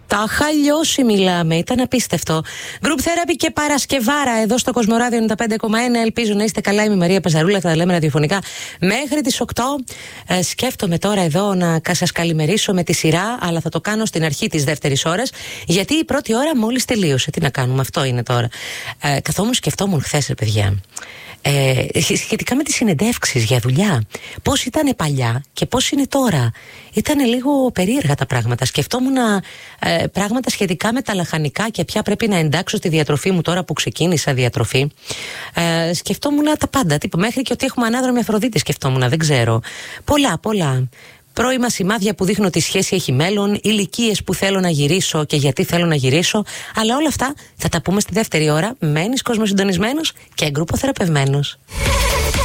Τα χαλιώσει μιλάμε, ήταν απίστευτο. Group Therapy και Παρασκευάρα εδώ στο Κοσμοράδιο 95,1. Ελπίζω να είστε καλά. Είμαι η Μαρία Παζαρούλα, θα τα λέμε ραδιοφωνικά μέχρι τις 8. Σκέφτομαι τώρα εδώ να σας καλημερίσω με τη σειρά, αλλά θα το κάνω στην αρχή της δεύτερης ώρας, γιατί η πρώτη ώρα μόλις τελείωσε. Τι να κάνουμε, αυτό είναι τώρα. Καθόμουν, σκεφτόμουν χθες, παιδιά. Σχετικά με τις συνεντεύξεις για δουλειά, πώς ήταν παλιά και πώς είναι τώρα. Ήταν λίγο περίεργα τα πράγματα. Σκεφτόμουν πράγματα σχετικά με τα λαχανικά και ποια πρέπει να εντάξω στη διατροφή μου τώρα που ξεκίνησα διατροφή. Σκεφτόμουν τα πάντα, μέχρι και ότι έχουμε ανάδρομη Αφροδίτη σκεφτόμουν, δεν ξέρω. Πολλά. Πρώιμα σημάδια που δείχνουν ότι η σχέση έχει μέλλον, ηλικίες που θέλω να γυρίσω και γιατί θέλω να γυρίσω. Αλλά όλα αυτά θα τα πούμε στη δεύτερη ώρα. Μένεις κοσμοσυντονισμένος και γκρουποθεραπευμένος.